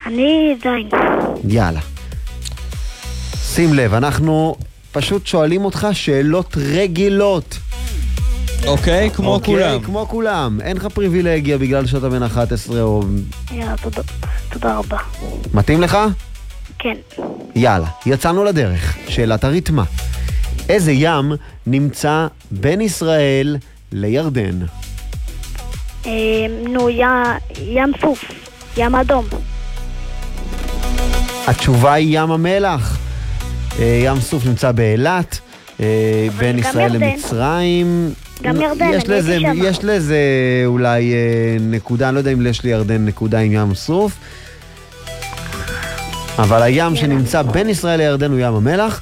אני זין. יאללה. שים לב, אנחנו פשוט שואלים אותך שאלות רגילות. אוקיי, כמו כולם. כמו כולם. אין לך פריבילגיה בגלל שאתה בן 11 או... יאללה, תודה רבה. מתאים לך? כן. יאללה, יצאנו לדרך. שאלת הרתמה. איזה ים נמצא בין ישראל לירדן? ים סוף, ים אדום. התשובה היא ים המלח. ים סוף נמצא באילת, בין ישראל למצרים. גם ירדן, אני הייתי שם. יש לזה אולי נקודה, אני לא יודע אם יש לירדן נקודה עם ים סוף, אבל הים שנמצא בין ישראל לירדן הוא ים המלח.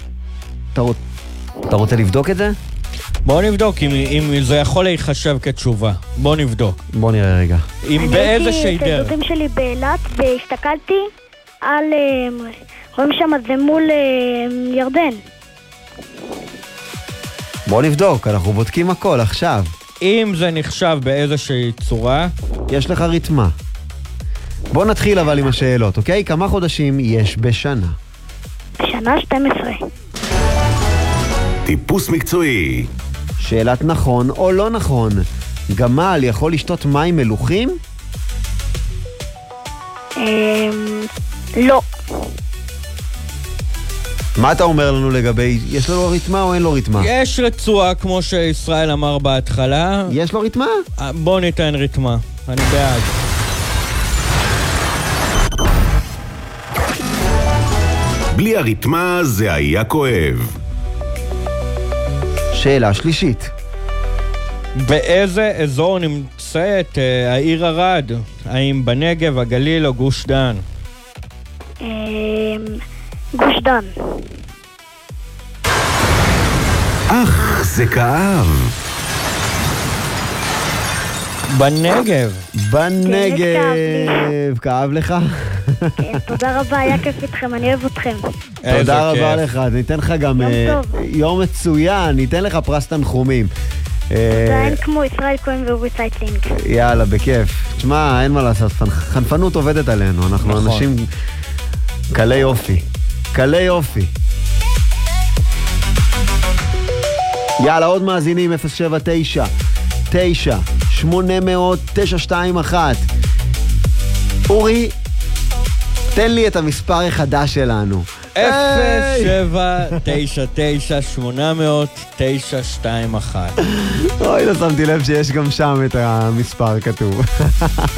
אתה רוצה לבדוק את זה? בוא נבדוק אם זה יכול להיחשב כתשובה. בוא נבדוק. בוא נראה רגע. באיזה שידר. אני הייתי את הדודים שלי באילת והסתכלתי על... רואים שם זה מול ירדן. בוא נבדוק, אנחנו בודקים הכל עכשיו. אם זה נחשב באיזושהי צורה... יש לך רתמה. בוא נתחיל אבל עם השאלות, אוקיי? כמה חודשים יש בשנה? בשנה 12. טיפוס מקצועי. שאלת נכון או לא נכון. גמל יכול לשתות מים מלוחים? לא. מה אתה אומר לנו לגבי... יש לו רתמה או אין לו רתמה? יש רצועה, כמו שישראל אמר בהתחלה. יש לו רתמה? בוא ניתן רתמה. אני בעד. בלי הרתמה זה היה כואב. שאלה שלישית. באיזה אזור נמצאת העיר ערד? האם בנגב, הגליל או גוש דן? גוש דן. אך, זה כאב. בנגב. בנגב. כאב לך? כן, תודה רבה, היה כיף איתכם, אני אוהב אתכם. תודה רבה לך, ניתן לך גם יום מצוין, ניתן לך פרס תנחומים. תודה, אין כמו ישראל כהן ואורי צייטלינג. יאללה, בכיף. תשמע, אין מה לעשות, חנפנות עובדת עלינו, אנחנו אנשים קלי יופי. קלי יופי. יאללה, עוד מאזינים, 079 9 800 921. אורי, תן לי את המספר החדש שלנו. 0799800 921. אוי, לא שמתי לב שיש גם שם את המספר כתוב.